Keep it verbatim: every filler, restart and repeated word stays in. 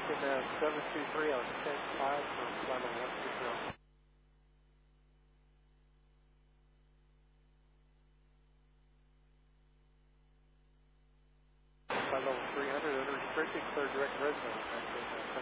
American uh, seven two three on ten five for flight level one two zero. Flight level three hundred, unrestricted, clear direct resident.